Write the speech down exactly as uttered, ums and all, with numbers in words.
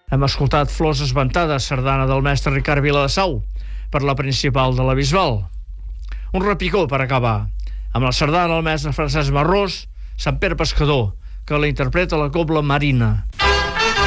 Hem escoltat Flors esventades, sardana del mestre Ricard Viladesau, per la principal de la Bisbal. Un repicó per acabar, amb la sardana del mestre Francesc Marrós, Sant Pere Pescador, que la interpreta la Cobla Marina.